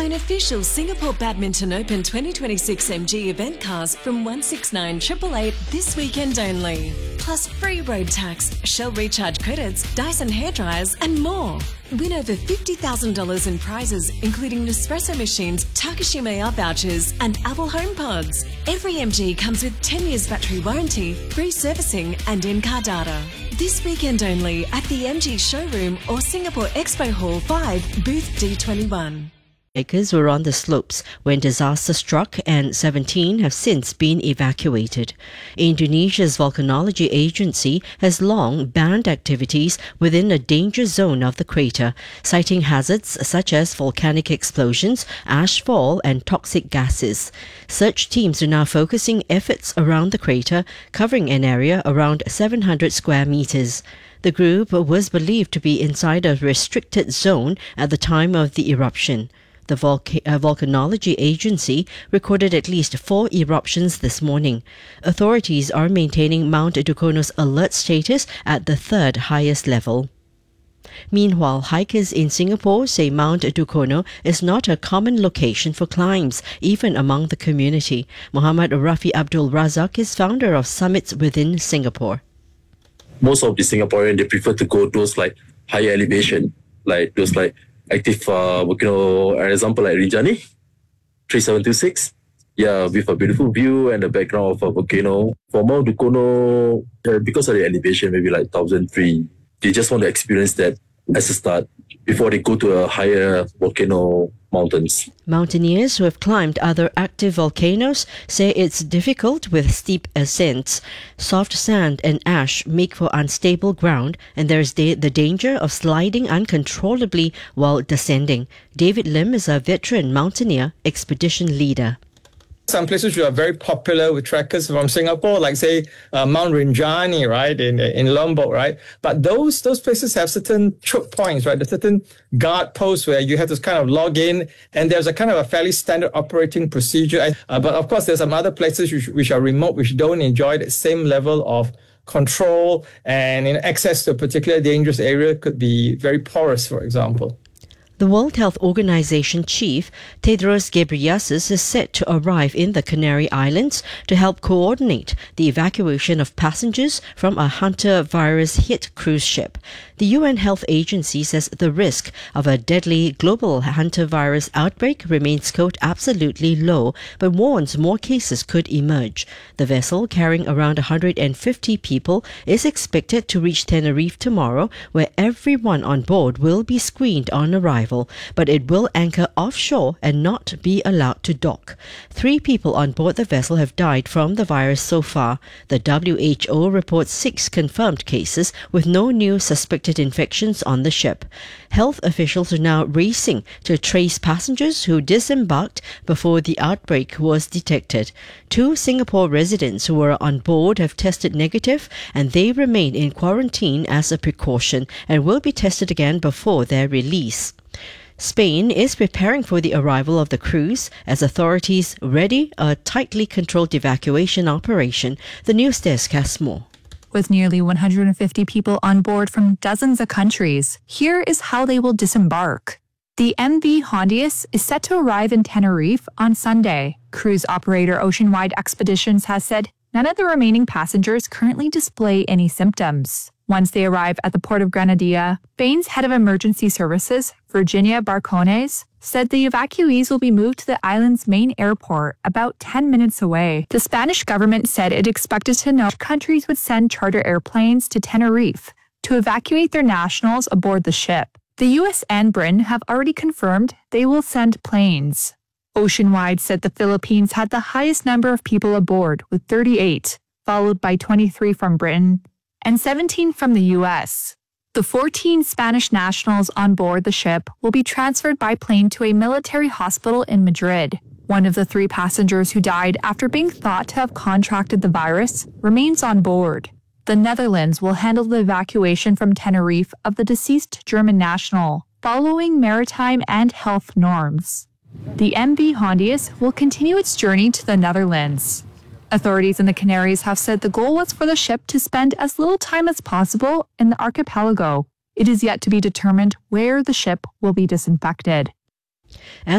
Own official Singapore Badminton Open 2026 MG event cars from 169 888 this weekend only. Plus free road tax, Shell recharge credits, Dyson hairdryers and more. Win over $50,000 in prizes, including Nespresso machines, Takashima Air vouchers and Apple HomePods. Every MG comes with 10 years battery warranty, free servicing and in-car data. This weekend only at the MG showroom or Singapore Expo Hall 5, booth D21. Acres were on the slopes when disaster struck and 17 have since been evacuated. Indonesia's volcanology agency has long banned activities within a danger zone of the crater, citing hazards such as volcanic explosions, ash fall and toxic gases. Search teams are now focusing efforts around the crater, covering an area around 700 square meters. The group was believed to be inside a restricted zone at the time of the eruption. The volcanology agency recorded at least 4 eruptions this morning. Authorities are maintaining Mount Dukono's alert status at the 3rd highest level. Meanwhile, hikers in Singapore say Mount Dukono is not a common location for climbs, even among the community. Muhammad Rafi Abdul Razak is founder of Summits Within Singapore. Most of the Singaporeans, they prefer to go those like higher elevation, like those like active volcano, an example like Rinjani 3726. Yeah, with a beautiful view and the background of a volcano. For Mount Dukono, because of the elevation, maybe like 1,003, they just want to experience that as a start before they go to a higher volcano mountains. Mountaineers who have climbed other active volcanoes say it's difficult with steep ascents. Soft sand and ash make for unstable ground, and there is the danger of sliding uncontrollably while descending. David Lim is a veteran mountaineer expedition leader. Some places which are very popular with trekkers from Singapore, like say Mount Rinjani, right, in Lombok, right? But those places have certain choke points, right? There's certain guard posts where you have to kind of log in, and there's a kind of a fairly standard operating procedure. But of course, there's some other places which are remote, which don't enjoy the same level of control, and access to a particular dangerous area could be very porous, for example. The World Health Organization chief, Tedros Ghebreyesus, is set to arrive in the Canary Islands to help coordinate the evacuation of passengers from a Hunter virus-hit cruise ship. The UN Health Agency says the risk of a deadly global Hunter virus outbreak remains, quote, absolutely low, but warns more cases could emerge. The vessel, carrying around 150 people, is expected to reach Tenerife tomorrow, where everyone on board will be screened on arrival, but it will anchor offshore and not be allowed to dock. 3 people on board the vessel have died from the virus so far. The WHO reports 6 confirmed cases with no new suspected infections on the ship. Health officials are now racing to trace passengers who disembarked before the outbreak was detected. 2 Singapore residents who were on board have tested negative, and they remain in quarantine as a precaution and will be tested again before their release. Spain is preparing for the arrival of the cruise as authorities ready a tightly controlled evacuation operation. The news desk has more. With nearly 150 people on board from dozens of countries, here is how they will disembark. The MV Hondius is set to arrive in Tenerife on Sunday. Cruise operator Oceanwide Expeditions has said none of the remaining passengers currently display any symptoms. Once they arrive at the port of Granadilla, Spain's head of emergency services, Virginia Barcones, said the evacuees will be moved to the island's main airport about 10 minutes away. The Spanish government said it expected to know countries would send charter airplanes to Tenerife to evacuate their nationals aboard the ship. The U.S. and Britain have already confirmed they will send planes. Oceanwide said the Philippines had the highest number of people aboard, with 38, followed by 23 from Britain and 17 from the U.S. The 14 Spanish nationals on board the ship will be transferred by plane to a military hospital in Madrid. One of the 3 passengers who died after being thought to have contracted the virus remains on board. The Netherlands will handle the evacuation from Tenerife of the deceased German national, following maritime and health norms. The MV Hondius will continue its journey to the Netherlands. Authorities in the Canaries have said the goal was for the ship to spend as little time as possible in the archipelago. It is yet to be determined where the ship will be disinfected.